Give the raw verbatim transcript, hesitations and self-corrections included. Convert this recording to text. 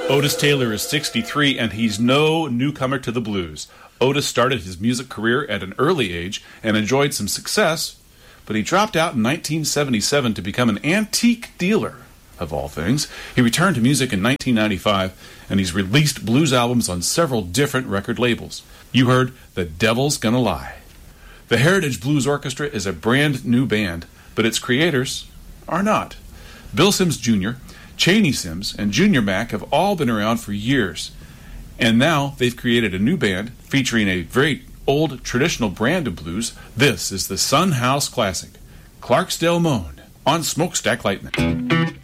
Otis Taylor is sixty-three, and he's no newcomer to the blues. Otis started his music career at an early age and enjoyed some success, but he dropped out in nineteen seventy-seven to become an antique dealer, of all things. He returned to music in nineteen ninety-five, and he's released blues albums on several different record labels. You heard The Devil's Gonna Lie. The Heritage Blues Orchestra is a brand new band, but its creators are not. Bill Sims Junior, Cheney Sims, and Junior Mack have all been around for years, and now they've created a new band featuring a very old traditional brand of blues. This is the Sun House Classic, Clarksdale Moan, on Smokestack Lightning.